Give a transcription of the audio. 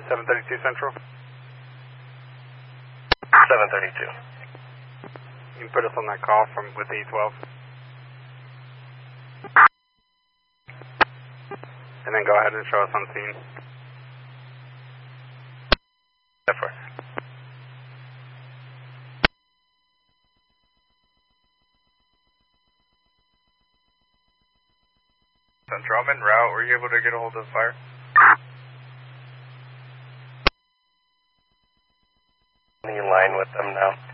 732 Central. 732. You can put us on that call from with E12. And then go ahead and show us on scene. Effort. Central, I'm en route. Were you able to get a hold of the fire? In line with them now.